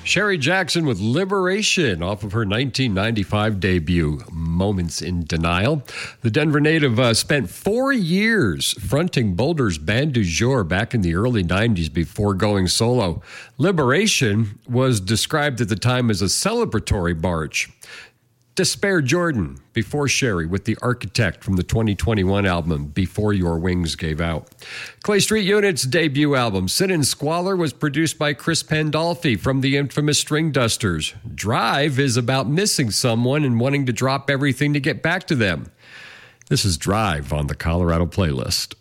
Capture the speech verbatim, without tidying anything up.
Sherry Jackson with Liberation off of her nineteen ninety-five debut, Moments in Denial. The Denver native uh, spent four years fronting Boulder's Band du Jour back in the early nineties before going solo. Liberation was described at the time as a celebratory march. Despair Jordan, before Sherry, with The Architect from the twenty twenty-one album, Before Your Wings Gave Out. Clay Street Unit's debut album, Sin and Squalor, was produced by Chris Pandolfi from the infamous String Dusters. Drive is about missing someone and wanting to drop everything to get back to them. This is Drive on the Colorado Playlist.